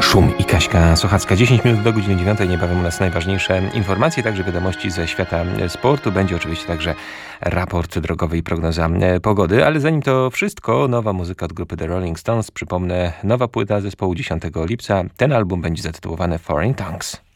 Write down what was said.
Szum i Kaśka Sochacka. 10 minut do godziny 9. Niebawem u nas najważniejsze informacje, także wiadomości ze świata sportu. Będzie oczywiście także raport drogowy i prognoza pogody, ale zanim to wszystko, nowa muzyka od grupy The Rolling Stones. Przypomnę, nowa płyta zespołu 10 lipca. Ten album będzie zatytułowany Foreign Tongues.